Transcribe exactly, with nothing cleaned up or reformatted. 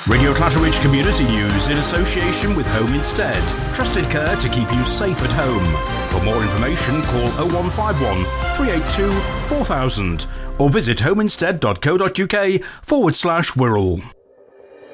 Radio Clatteridge Community News in association with Home Instead. Trusted care to keep you safe at home. For more information, call oh one five one, three eight two, four thousand or visit homeinstead.co.uk forward slash Wirral.